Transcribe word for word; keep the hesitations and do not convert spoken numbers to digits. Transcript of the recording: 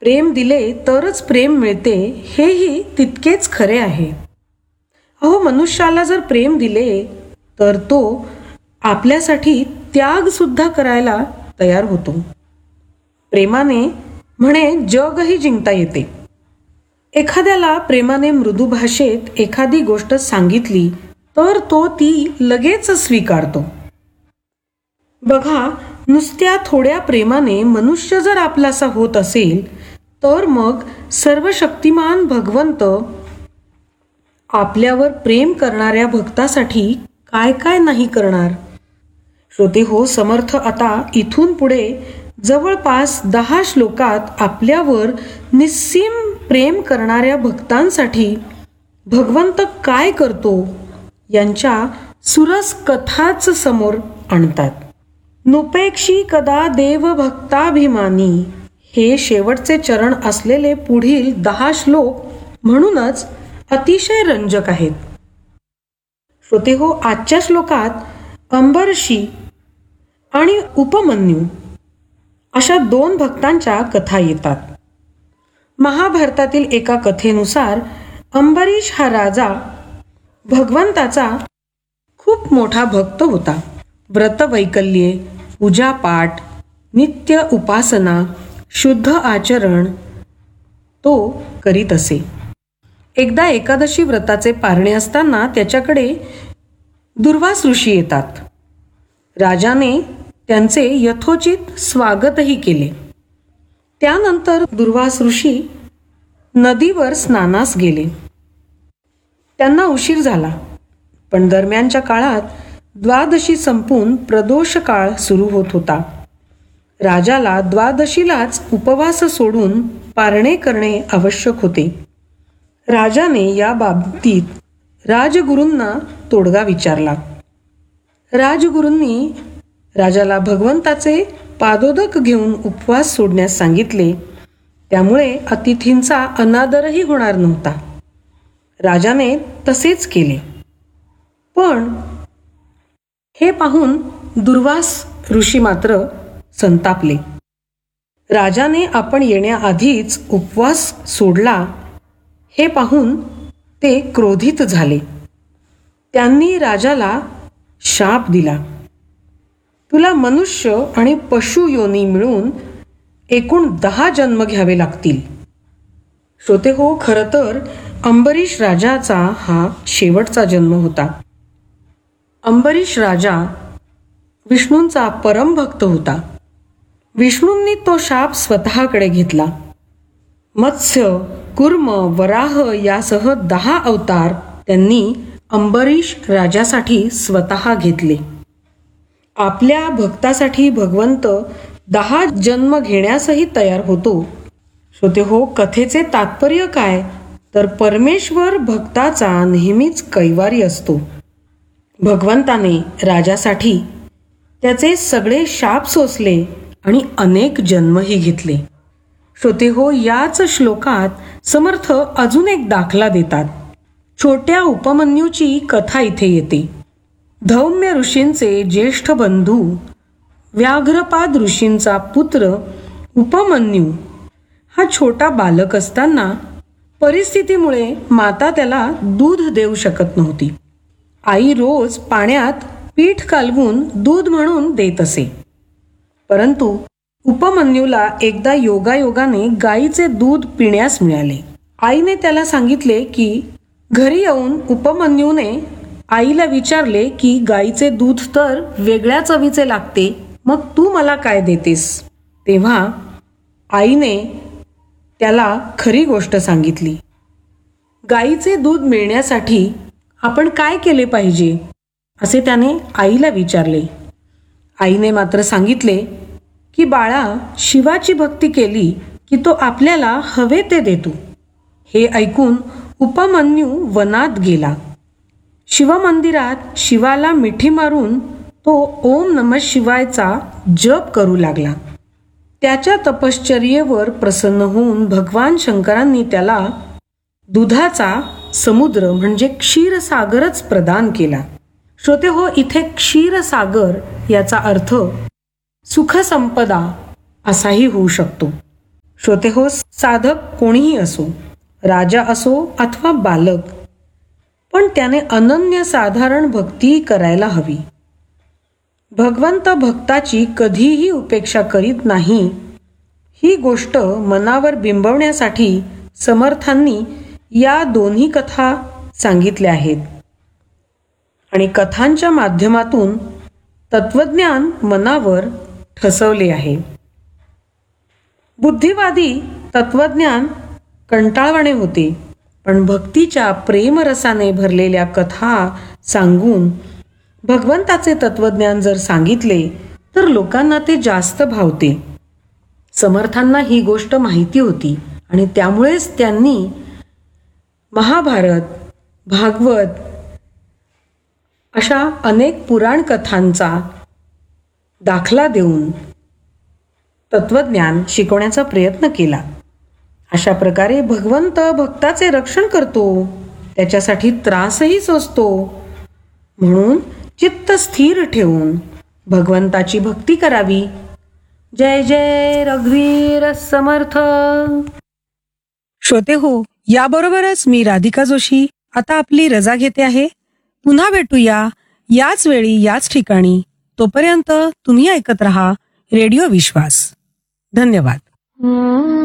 प्रेम दिले तरच प्रेम मिळते हेही तितकेच खरे आहे. अहो, मनुष्याला जर प्रेम दिले तर तो आपल्यासाठी त्याग सुद्धा करायला तयार होतो. प्रेमाने म्हणे जगही जिंकता येते. एखाद्याला प्रेमाने मृदू भाषेत एखादी गोष्ट सांगितली तर तो ती लगेच स्वीकारतो. बघा, नुसत्या थोड्या प्रेमाने मनुष्य जर आपलासा होत असेल तर मग सर्वशक्तिमान भगवंत आपल्यावर प्रेम करणाऱ्या भक्तासाठी काय काय नाही करणार. श्रोते हो, समर्थ आता इथून पुढे जवळपास दहा श्लोकात आपल्यावर निस्सीम प्रेम करणाऱ्या भक्तांसाठी भगवंत काय करतो यांच्या सुरस कथाच समोर आणतात. नुपेक्षी कदा देव भक्ताभिमानी हे शेवटचे चरण असलेले पुढील दहा श्लोक म्हणूनच अतिशय रंजक आहेत. श्रोते हो, आजच्या श्लोकात अंबरशी आणि उपमन्यू अशा दोन भक्तांच्या कथा येतात. महाभारतातील एका कथेनुसार अंबरीश हा राजा भगवंताचा खूप मोठा भक्त होता. व्रतवैकल्ये, पूजापाठ, नित्य उपासना, शुद्ध आचरण तो करीत असे. एकदा एकादशी व्रताचे पारणे असताना त्याच्याकडे दुर्वास ऋषी येतात. राजाने त्यांचे यथोचित स्वागतही केले. त्यानंतर दुर्वास ऋषी नदीवर स्नानास गेले. त्यांना उशीर झाला, पण दरम्यानच्या काळात द्वादशी संपून प्रदोष काळ सुरू होत होता. राजाला द्वादशीलाच उपवास सोडून पारणे करणे आवश्यक होते. राजाने या बाबतीत राजगुरूंना तोडगा विचारला. राजगुरूंनी राजाला भगवंताचे पादोदक घेऊन उपवास सोडण्यास सांगितले. त्यामुळे अतिथींचा अनादरही होणार नव्हता. राजाने तसेच केले. पण हे पाहून दुर्वास ऋषी मात्र संतापले. राजाने आपण येण्याआधीच उपवास सोडला हे पाहून ते क्रोधित झाले. त्यांनी राजाला शाप दिला, तुला मनुष्य आणि पशु योनी मिळून एकूण दहा जन्म घ्यावे लागतील. श्रोते हो, खरं तर अंबरीश राजाचा हा शेवटचा जन्म होता. अंबरीश राजा विष्णूंचा परमभक्त होता. विष्णूंनी तो शाप स्वतःकडे घेतला. मत्स्य, कुर्म, वराह यासह दहा अवतार त्यांनी अंबरीश राजासाठी स्वतः घेतले. आपल्या भक्तासाठी भगवंत दहा जन्म घेण्यासही तयार होतो. श्रोते हो, कथेचे तात्पर्य काय तर परमेश्वर भक्ताचा नेहमीच कैवारी असतो. भगवंताने राजासाठी त्याचे सगळे शाप सोसले आणि अनेक जन्मही घेतले. श्रोते हो, याच श्लोकात समर्थ अजून एक दाखला देतात. छोट्या उपमन्यूची कथा इथे येते. धौम्य ऋषींचे ज्येष्ठ बंधू व्याघ्रपाद ऋषींचा पुत्र उपमन्यू हा छोटा बालक असताना परिस्थितीमुळे माता त्याला दूध देऊ शकत नव्हती. आई रोज पाण्यात पीठ कालवून दूध म्हणून देत असे. परंतु उपमन्यूला एकदा योगायोगाने गाईचे दूध पिण्यास मिळाले. आईने त्याला सांगितले की घरी येऊन उपमन्यूने आईला विचारले की गाईचे दूध तर वेगळ्या चवीचे लागते, मग तू मला काय देतेस. तेव्हा आईने त्याला खरी गोष्ट सांगितली. गाईचे दूध मिळण्यासाठी आपण काय केले पाहिजे असे त्याने आईला विचारले. आईने मात्र सांगितले की बाळा, शिवाची भक्ती केली की तो आपल्याला हवे ते देतो. हे ऐकून उपमन्यू वनात गेला. शिवमंदिरात शिवाला मिठी मारून तो ओम नमः शिवायचा जप करू लागला. त्याच्या तपश्चर्येवर प्रसन्न होऊन भगवान शंकरांनी त्याला दुधाचा समुद्र म्हणजे क्षीरसागरच प्रदान केला. श्रोते हो, इथे क्षीरसागर याचा अर्थ सुखसंपदा असाही होऊ शकतो. श्रोते हो, साधक कोणीही असो, राजा असो अथवा बालक, पण त्याने अनन्य साधारण भक्ती करायला हवी. भगवंत भक्ताची कधीही उपेक्षा करीत नाही, ही गोष्ट मनावर बिंबवण्यासाठी समर्थांनी या दोन्ही कथा सांगितल्या आहेत. आणि कथांच्या माध्यमातून तत्वज्ञान मनावर ठसवले आहे. बुद्धिवादी तत्वज्ञान कंटाळवाणे होते, पण भक्तीच्या प्रेमरसाने भरलेल्या कथा सांगून भगवंताचे तत्वज्ञान जर सांगितले तर लोकांना ते जास्त भावते. समर्थांना ही गोष्ट माहिती होती आणि त्यामुळेच त्यांनी महाभारत, भागवत अशा अनेक पुराण कथांचा दाखला देऊन तत्वज्ञान शिकवण्याचा प्रयत्न केला. अशा प्रकारे भगवंत भक्ताचे रक्षण करतो, त्याच्यासाठी त्रासही सोसतो. म्हणून चित्त स्थिर ठेवून भगवंताची भक्ती करावी. जय जय रघुवीर समर्थ. श्रोते हो, याबरोबरच मी राधिका जोशी आता आपली रजा घेते आहे. पुन्हा भेटूया याच वेळी याच ठिकाणी. तोपर्यंत तुम्ही ऐकत रहा रेडिओ विश्वास. धन्यवाद.